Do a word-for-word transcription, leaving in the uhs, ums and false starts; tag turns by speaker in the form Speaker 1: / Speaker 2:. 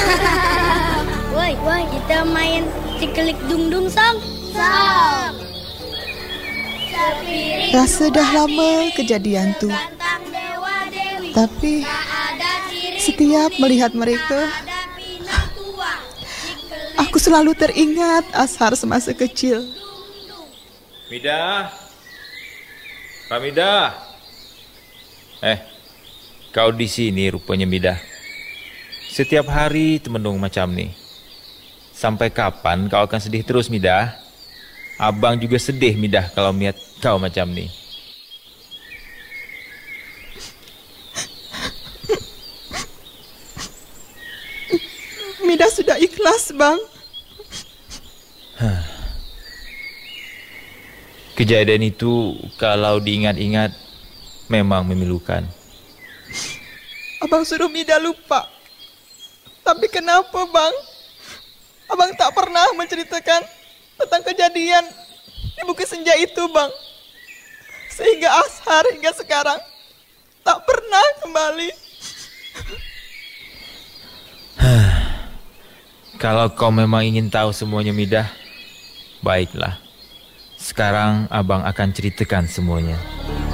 Speaker 1: Woi, woi, kita main cikelik dung-dung sang. Sang.
Speaker 2: Rasa dah lama kejadian tu. Tapi setiap melihat mereka, aku selalu teringat Ashar semasa kecil.
Speaker 3: Midah, Pak Midah. Eh, kau di sini rupanya Midah. Setiap hari temendung macam ni. Sampai kapan kau akan sedih terus Midah? Abang juga sedih Midah kalau melihat kau macam ni.
Speaker 2: Midah sudah ikhlas, Bang.
Speaker 3: Kejadian itu kalau diingat-ingat memang memilukan.
Speaker 2: Abang suruh Midah lupa. Tapi kenapa, Bang? Abang tak pernah menceritakan tentang kejadian di Bukit Senja itu, Bang. Sehingga Ashar hingga sekarang tak pernah kembali.
Speaker 3: Kalau kau memang ingin tahu semuanya Midah, baiklah. Sekarang abang akan ceritakan semuanya.